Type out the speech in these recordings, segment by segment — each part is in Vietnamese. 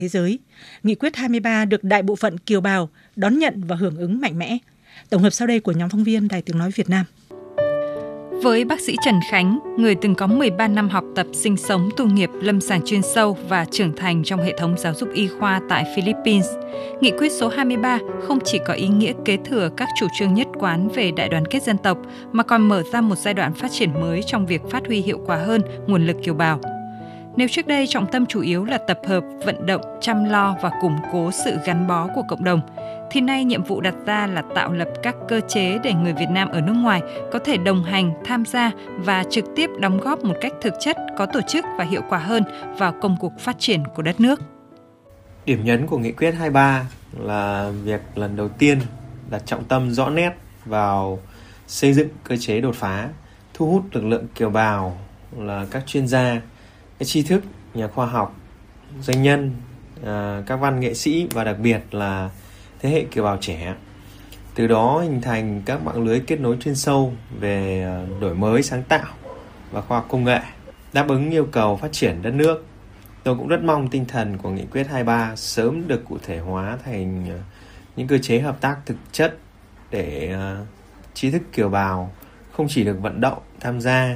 thế giới. Nghị quyết 23 được đại bộ phận kiều bào đón nhận và hưởng ứng mạnh mẽ. Tổng hợp sau đây của nhóm phóng viên Đài Tiếng nói Việt Nam. Với bác sĩ Trần Khánh, người từng có 13 năm học tập, sinh sống, tu nghiệp, lâm sàng chuyên sâu và trưởng thành trong hệ thống giáo dục y khoa tại Philippines, Nghị quyết số 23 không chỉ có ý nghĩa kế thừa các chủ trương nhất quán về đại đoàn kết dân tộc, mà còn mở ra một giai đoạn phát triển mới trong việc phát huy hiệu quả hơn nguồn lực kiều bào. Nếu trước đây trọng tâm chủ yếu là tập hợp, vận động, chăm lo và củng cố sự gắn bó của cộng đồng, thì nay nhiệm vụ đặt ra là tạo lập các cơ chế để người Việt Nam ở nước ngoài có thể đồng hành, tham gia và trực tiếp đóng góp một cách thực chất, có tổ chức và hiệu quả hơn vào công cuộc phát triển của đất nước. Điểm nhấn của Nghị quyết 23 là việc lần đầu tiên đặt trọng tâm rõ nét vào xây dựng cơ chế đột phá, thu hút lực lượng kiều bào là các chuyên gia, các tri thức, nhà khoa học, doanh nhân, các văn nghệ sĩ và đặc biệt là thế hệ kiều bào trẻ. Từ đó hình thành các mạng lưới kết nối chuyên sâu về đổi mới sáng tạo và khoa học công nghệ, đáp ứng yêu cầu phát triển đất nước. Tôi cũng rất mong tinh thần của Nghị quyết 23 sớm được cụ thể hóa thành những cơ chế hợp tác thực chất để trí thức kiều bào không chỉ được vận động tham gia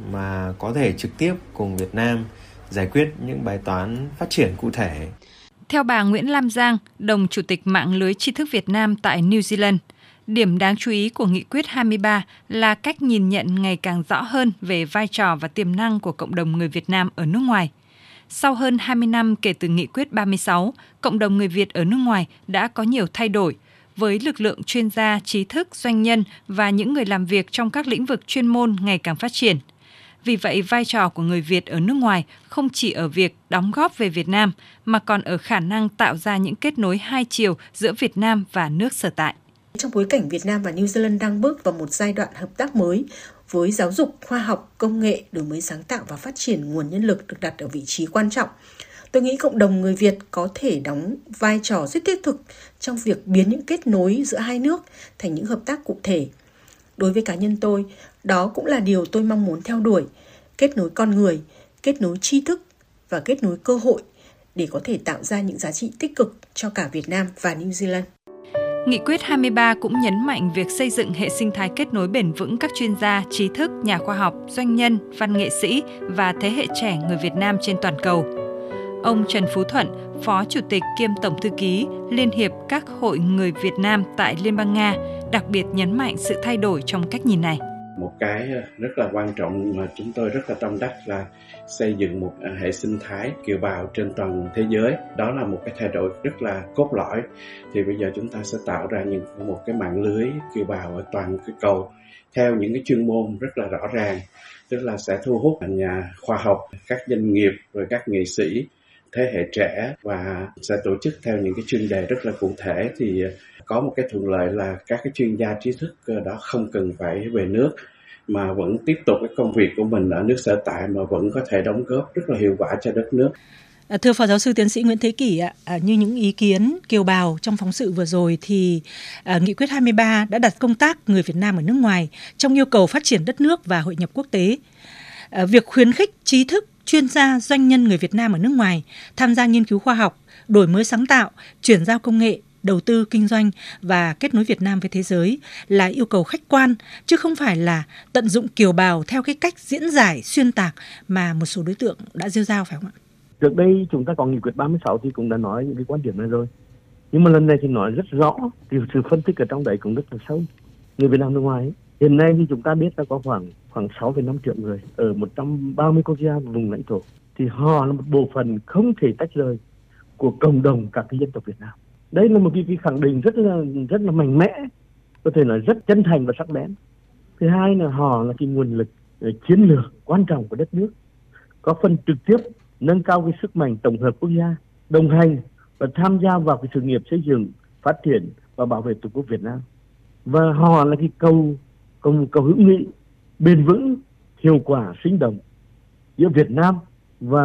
mà có thể trực tiếp cùng Việt Nam giải quyết những bài toán phát triển cụ thể. Theo bà Nguyễn Lam Giang, đồng chủ tịch mạng lưới tri thức Việt Nam tại New Zealand, điểm đáng chú ý của Nghị quyết 23 là cách nhìn nhận ngày càng rõ hơn về vai trò và tiềm năng của cộng đồng người Việt Nam ở nước ngoài. Sau hơn 20 năm kể từ Nghị quyết 36, cộng đồng người Việt ở nước ngoài đã có nhiều thay đổi, với lực lượng chuyên gia, trí thức, doanh nhân và những người làm việc trong các lĩnh vực chuyên môn ngày càng phát triển. Vì vậy, vai trò của người Việt ở nước ngoài không chỉ ở việc đóng góp về Việt Nam, mà còn ở khả năng tạo ra những kết nối hai chiều giữa Việt Nam và nước sở tại. Trong bối cảnh Việt Nam và New Zealand đang bước vào một giai đoạn hợp tác mới, với giáo dục, khoa học, công nghệ, đổi mới sáng tạo và phát triển nguồn nhân lực được đặt ở vị trí quan trọng, tôi nghĩ cộng đồng người Việt có thể đóng vai trò rất thiết thực trong việc biến những kết nối giữa hai nước thành những hợp tác cụ thể. Đối với cá nhân tôi, đó cũng là điều tôi mong muốn theo đuổi, kết nối con người, kết nối tri thức và kết nối cơ hội để có thể tạo ra những giá trị tích cực cho cả Việt Nam và New Zealand. Nghị quyết 23 cũng nhấn mạnh việc xây dựng hệ sinh thái kết nối bền vững các chuyên gia, trí thức, nhà khoa học, doanh nhân, văn nghệ sĩ và thế hệ trẻ người Việt Nam trên toàn cầu. Ông Trần Phú Thuận, Phó Chủ tịch kiêm Tổng Thư ký Liên hiệp các hội người Việt Nam tại Liên bang Nga, đặc biệt nhấn mạnh sự thay đổi trong cách nhìn này. Một cái rất là quan trọng mà chúng tôi rất là tâm đắc là xây dựng một hệ sinh thái kiều bào trên toàn thế giới. Đó là một cái thay đổi rất là cốt lõi. Thì bây giờ chúng ta sẽ tạo ra một cái mạng lưới kiều bào ở toàn cái cầu theo những cái chuyên môn rất là rõ ràng. Tức là sẽ thu hút nhà khoa học, các doanh nghiệp, rồi các nghệ sĩ, thế hệ trẻ và sẽ tổ chức theo những cái chuyên đề rất là cụ thể. Thì có một cái thuận lợi là các cái chuyên gia trí thức đó không cần phải về nước mà vẫn tiếp tục cái công việc của mình ở nước sở tại mà vẫn có thể đóng góp rất là hiệu quả cho đất nước. Thưa Phó Giáo sư Tiến sĩ Nguyễn Thế Kỷ, như những ý kiến kiều bào trong phóng sự vừa rồi thì Nghị quyết 23 đã đặt công tác người Việt Nam ở nước ngoài trong yêu cầu phát triển đất nước và hội nhập quốc tế. Việc khuyến khích trí thức, chuyên gia, doanh nhân người Việt Nam ở nước ngoài tham gia nghiên cứu khoa học, đổi mới sáng tạo, chuyển giao công nghệ, đầu tư, kinh doanh và kết nối Việt Nam với thế giới là yêu cầu khách quan, chứ không phải là tận dụng kiều bào theo cái cách diễn giải, xuyên tạc mà một số đối tượng đã rêu rao, phải không ạ? Trước đây chúng ta có Nghị quyết 36 thì cũng đã nói những cái quan điểm này rồi. Nhưng mà lần này thì nói rất rõ, thì sự phân tích ở trong đấy cũng rất là sâu. Người Việt Nam nước ngoài ấy, hiện nay thì chúng ta biết là có khoảng 6,5 triệu người ở 130 quốc gia và vùng lãnh thổ. Thì họ là một bộ phận không thể tách rời của cộng đồng các cái dân tộc Việt Nam. Đây là một cái khẳng định rất là mạnh mẽ, có thể nói rất chân thành và sắc bén. Thứ hai là họ là cái nguồn lực chiến lược quan trọng của đất nước, có phần trực tiếp nâng cao cái sức mạnh tổng hợp quốc gia, đồng hành và tham gia vào cái sự nghiệp xây dựng, phát triển và bảo vệ Tổ quốc Việt Nam. Và họ là cái cầu hữu nghị bền vững, hiệu quả, sinh động giữa Việt Nam và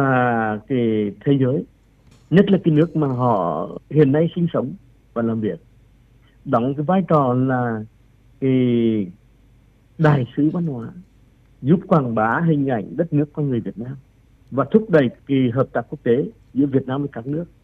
cái thế giới, nhất là cái nước mà họ hiện nay sinh sống và làm việc, đóng cái vai trò là cái đại sứ văn hóa, giúp quảng bá hình ảnh đất nước con người Việt Nam và thúc đẩy cái hợp tác quốc tế giữa Việt Nam với các nước.